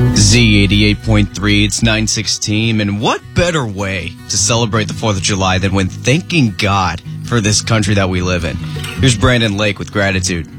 Z88.3, it's 9:16, and what better way to celebrate the 4th of July than when thanking God for this country that we live in? Here's Brandon Lake with gratitude.